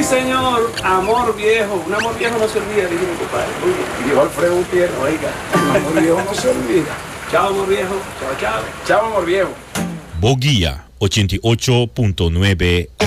señor, amor viejo. Un amor viejo no se olvida, dice mi compadre. Muy bien. Y dijo Alfredo Gutiérrez, oiga, el amor viejo no se olvida. Chao, amor viejo. Chao, chao. Chao, amor viejo. Boguía 88.9